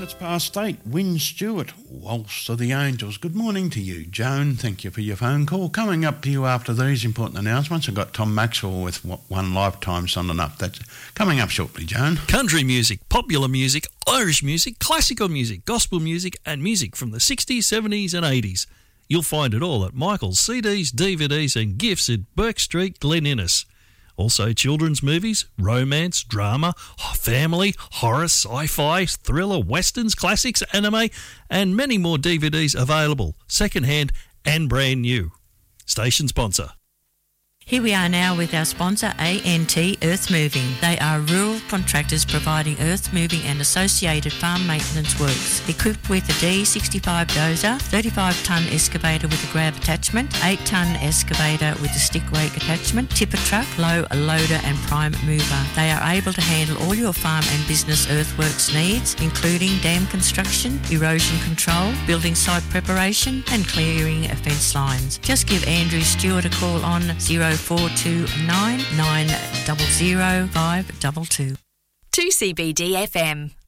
minutes past 8. Wynne Stewart, Waltz of the Angels. Good morning to you, Joan. Thank you for your phone call. Coming up to you after these important announcements, I've got Tom Maxwell with One Lifetime Song Up. That's coming up shortly, Joan. Country music, popular music, Irish music, classical music, gospel music and music from the 60s, 70s and 80s. You'll find it all at Michael's CDs, DVDs and gifts at Burke Street, Glen Innes. Also children's movies, romance, drama, family, horror, sci-fi, thriller, westerns, classics, anime and many more DVDs available, second-hand and brand new. Station sponsor. Here we are now with our sponsor, ANT Earth Moving. They are rural contractors providing earth moving and associated farm maintenance works. Equipped with a D65 dozer, 35-tonne excavator with a grab attachment, 8-tonne excavator with a stick rake attachment, tipper truck, low loader and prime mover. They are able to handle all your farm and business earthworks needs, including dam construction, erosion control, building site preparation and clearing fence lines. Just give Andrew Stewart a call on 0429 900 522. 2CBD FM.